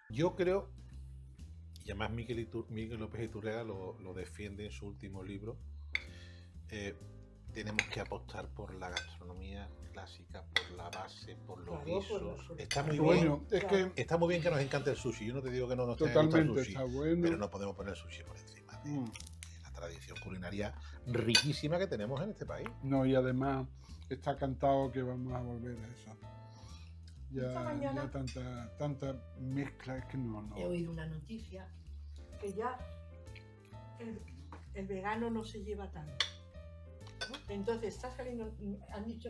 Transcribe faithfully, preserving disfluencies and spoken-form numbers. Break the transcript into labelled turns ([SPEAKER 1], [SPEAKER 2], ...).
[SPEAKER 1] Yo creo, y además Miguel, Itur, Miguel López Iturriaga lo, lo defiende en su último libro, eh, tenemos que apostar por la gastronomía clásica, por la base, por los
[SPEAKER 2] Claro,
[SPEAKER 1] guisos.
[SPEAKER 2] por la-
[SPEAKER 1] Está muy
[SPEAKER 3] Bueno,
[SPEAKER 1] bien.
[SPEAKER 3] es
[SPEAKER 2] Claro.
[SPEAKER 3] que
[SPEAKER 1] Está muy bien que nos encante el sushi. Yo no te digo que no nos tenga que gustar el
[SPEAKER 3] totalmente
[SPEAKER 1] sushi,
[SPEAKER 3] está bueno.
[SPEAKER 1] pero no podemos poner sushi por encima de,
[SPEAKER 3] Mm.
[SPEAKER 1] de la tradición culinaria riquísima que tenemos en este país.
[SPEAKER 3] No, y además está cantado que vamos a volver a eso.
[SPEAKER 2] Esta
[SPEAKER 3] Ya,
[SPEAKER 2] mañana-
[SPEAKER 3] ya tanta, tanta mezcla es que no, no.
[SPEAKER 2] He oído una noticia que ya el, el vegano no se lleva tanto, ¿no? Entonces está saliendo, han dicho